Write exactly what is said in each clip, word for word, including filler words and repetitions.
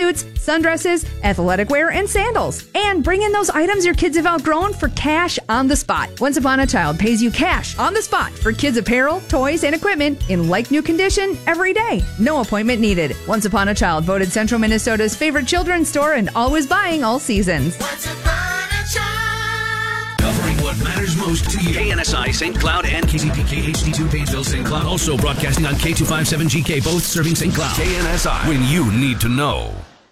suits, sundresses, athletic wear, and sandals. And bring in those items your kids have outgrown for cash on the spot. Once Upon a Child pays you cash on the spot for kids' apparel, toys, and equipment in like-new condition every day. No appointment needed. Once Upon a Child voted Central Minnesota's favorite children's store and always buying all seasons. Once Upon a Child. Covering what matters most to you. K N S I, Saint Cloud, and K C P K H D two, Painesville, Saint Cloud. Also broadcasting on K two fifty-seven G K, both serving Saint Cloud. K N S I, when you need to know.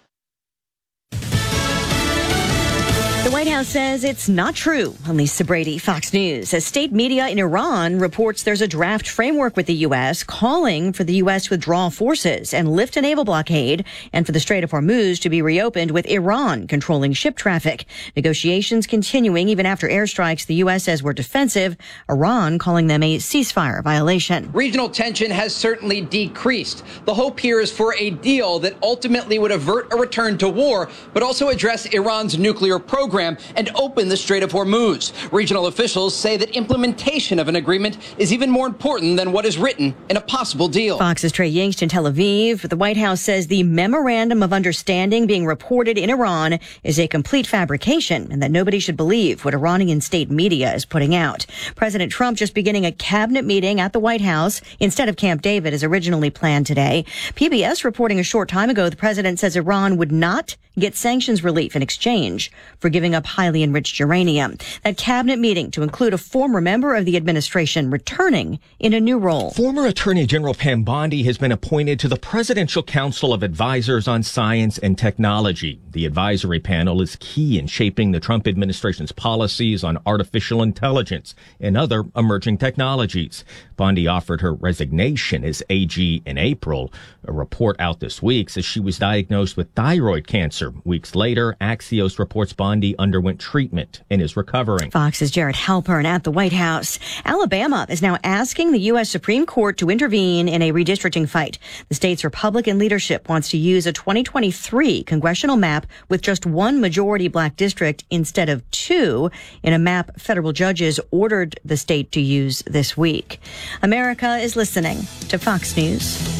The White House says it's not true. Lisa Brady, Fox News. As state media in Iran reports there's a draft framework with the U S calling for the U S to withdraw forces and lift a naval blockade and for the Strait of Hormuz to be reopened with Iran controlling ship traffic. Negotiations continuing even after airstrikes the U S says were defensive, Iran calling them a ceasefire violation. Regional tension has certainly decreased. The hope here is for a deal that ultimately would avert a return to war, but also address Iran's nuclear program and open the Strait of Hormuz. Regional officials say that implementation of an agreement is even more important than what is written in a possible deal. Fox's Trey Yingst in Tel Aviv. The White House says the memorandum of understanding being reported in Iran is a complete fabrication and that nobody should believe what Iranian state media is putting out. President Trump just beginning a cabinet meeting at the White House instead of Camp David as originally planned today. P B S reporting a short time ago the president says Iran would not get sanctions relief in exchange for giving up highly enriched uranium. That cabinet meeting to include a former member of the administration returning in a new role. Former Attorney General Pam Bondi has been appointed to the Presidential Council of Advisors on Science and Technology. The advisory panel is key in shaping the Trump administration's policies on artificial intelligence and other emerging technologies. Bondi offered her resignation as A G in April. A report out this week says she was diagnosed with thyroid cancer. Weeks later, Axios reports Bondi underwent treatment and is recovering. Fox's Jared Halpern at the White House. Alabama is now asking the U S Supreme Court to intervene in a redistricting fight. The state's Republican leadership wants to use a twenty twenty-three congressional map with just one majority black district instead of two in a map federal judges ordered the state to use this week. America is listening to Fox News.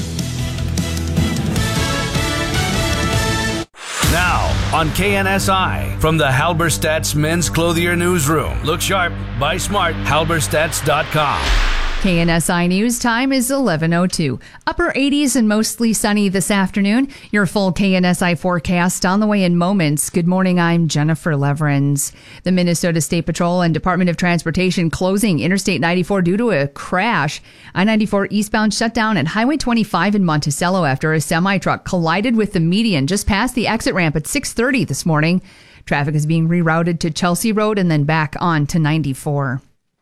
Now, on K N S I, from the Halberstadt's Men's Clothier Newsroom. Look sharp, buy smart, halberstadts dot com. K N S I News time is eleven oh two. Upper eighties and mostly sunny this afternoon. Your full K N S I forecast on the way in moments. Good morning, I'm Jennifer Leverins. The Minnesota State Patrol and Department of Transportation closing Interstate ninety-four due to a crash. I ninety-four eastbound shut down at Highway twenty-five in Monticello after a semi-truck collided with the median just past the exit ramp at six thirty this morning. Traffic is being rerouted to Chelsea Road and then back on to ninety-four.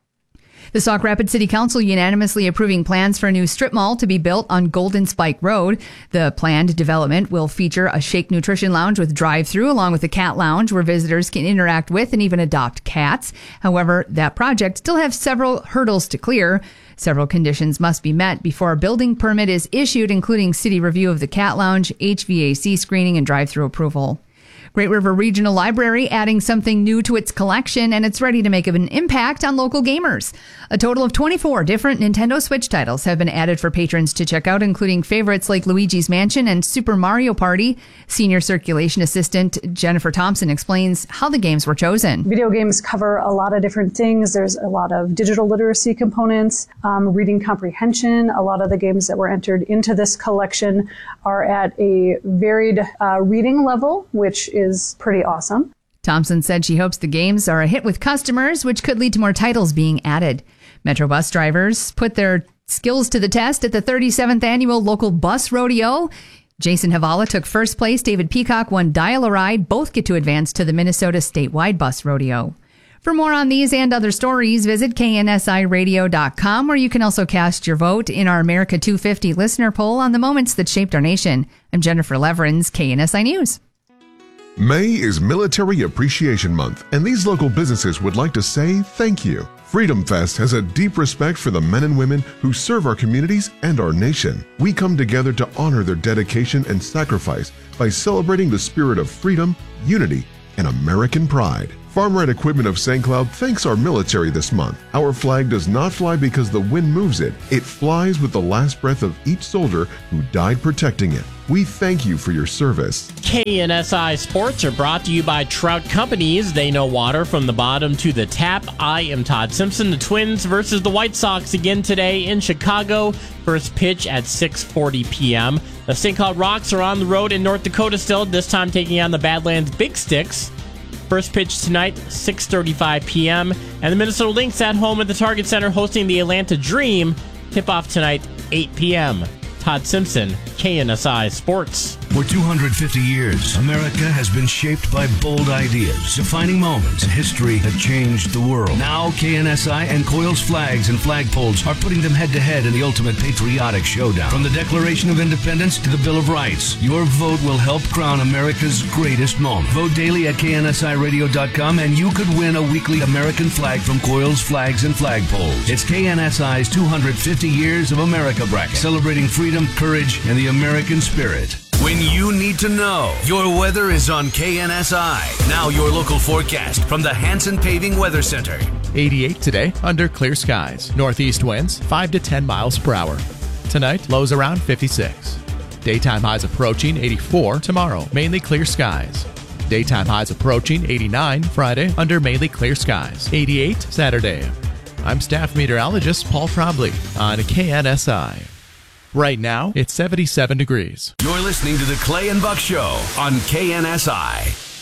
The Sauk Rapids City Council unanimously approving plans for a new strip mall to be built on Golden Spike Road. The planned development will feature a Shake Nutrition Lounge with drive-through along with a cat lounge where visitors can interact with and even adopt cats. However, that project still has several hurdles to clear. Several conditions must be met before a building permit is issued, including city review of the cat lounge, H V A C screening, and drive-through approval. Great River Regional Library adding something new to its collection, and it's ready to make an impact on local gamers. A total of twenty-four different Nintendo Switch titles have been added for patrons to check out, including favorites like Luigi's Mansion and Super Mario Party. Senior Circulation Assistant Jennifer Thompson explains how the games were chosen. Video games cover a lot of different things. There's a lot of digital literacy components, um, reading comprehension. A lot of the games that were entered into this collection are at a varied uh, reading level, which is is pretty awesome. Thompson said she hopes the games are a hit with customers, which could lead to more titles being added. Metro bus drivers put their skills to the test at the thirty-seventh Annual Local Bus Rodeo. Jason Havala took first place. David Peacock won Dial-A-Ride. Both get to advance to the Minnesota Statewide Bus Rodeo. For more on these and other stories, visit K N S I radio dot com, where you can also cast your vote in our America two fifty listener poll on the moments that shaped our nation. I'm Jennifer Leverins, K N S I News. May is Military Appreciation Month, and these local businesses would like to say thank you. Freedom Fest has a deep respect for the men and women who serve our communities and our nation. We come together to honor their dedication and sacrifice by celebrating the spirit of freedom, unity, and American pride. Farmride Equipment of Saint Cloud thanks our military this month. Our flag does not fly because the wind moves it. It flies with the last breath of each soldier who died protecting it. We thank you for your service. K N S I Sports are brought to you by Trout Companies. They know water from the bottom to the tap. I am Todd Simpson. The Twins versus the White Sox again today in Chicago. First pitch at six forty p.m. The Saint Cloud Rocks are on the road in North Dakota still, this time taking on the Badlands Big Sticks. First pitch tonight, six thirty-five p.m. And the Minnesota Lynx at home at the Target Center hosting the Atlanta Dream. Tip-off tonight, eight p.m. Todd Simpson, K N S I Sports. For two hundred fifty years, America has been shaped by bold ideas, defining moments in history that changed the world. Now, K N S I and Coils Flags and Flagpoles are putting them head-to-head in the ultimate patriotic showdown. From the Declaration of Independence to the Bill of Rights, your vote will help crown America's greatest moment. Vote daily at K N S I radio dot com and you could win a weekly American flag from Coils Flags and Flagpoles. It's K N S I's two hundred fifty Years of America bracket, celebrating freedom, courage, and the American spirit. When you need to know, your weather is on K N S I. Now your local forecast from the Hanson Paving Weather Center. eighty-eight today, under clear skies. Northeast winds, five to ten miles per hour. Tonight, lows around fifty-six. Daytime highs approaching eighty-four tomorrow, mainly clear skies. Daytime highs approaching eighty-nine Friday, under mainly clear skies. eighty-eight Saturday. I'm staff meteorologist Paul Trombley on K N S I. Right now, it's seventy-seven degrees. You're listening to the Clay and Buck Show on K N S I.